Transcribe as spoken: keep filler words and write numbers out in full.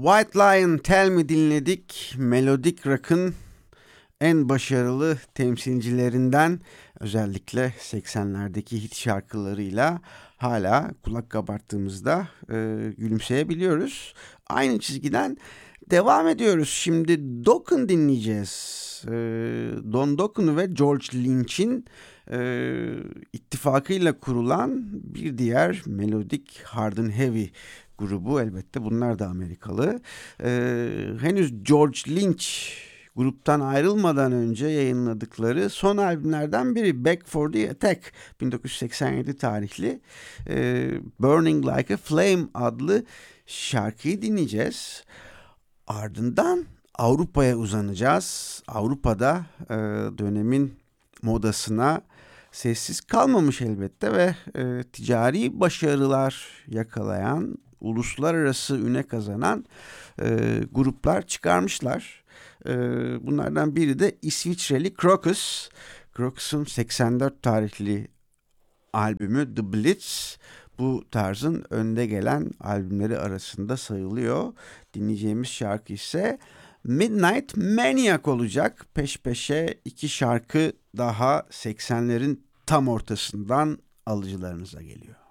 White Lion Tell Me dinledik. Melodik rock'ın en başarılı temsilcilerinden, özellikle seksenlerdeki hit şarkılarıyla hala kulak kabarttığımızda e, gülümseyebiliyoruz. Aynı çizgiden devam ediyoruz. Şimdi Dokken dinleyeceğiz. E, Don Dokken ve George Lynch'in e, ittifakıyla kurulan bir diğer melodik hard and heavy grubu, elbette bunlar da Amerikalı. Ee, henüz George Lynch gruptan ayrılmadan önce yayınladıkları son albümlerden biri Back for the Attack, bin dokuz yüz seksen yedi tarihli e, Burning Like a Flame adlı şarkıyı dinleyeceğiz. Ardından Avrupa'ya uzanacağız. Avrupa'da e, dönemin modasına sessiz kalmamış elbette ve e, ticari başarılar yakalayan, uluslararası üne kazanan e, gruplar çıkarmışlar. E, bunlardan biri de İsviçreli Krokus. Krokus'un seksen dört tarihli albümü The Blitz bu tarzın önde gelen albümleri arasında sayılıyor. Dinleyeceğimiz şarkı ise Midnight Maniac olacak. Peş peşe iki şarkı daha seksenlerin tam ortasından alıcılarınıza geliyor.